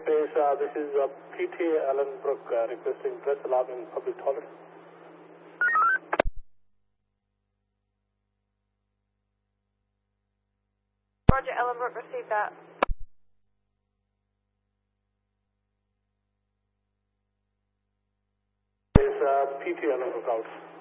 Space, this is PT Allenbrook requesting dress alarm in public toilet. Roger, Ellenbrook, received that. Space, PT Allenbrook out.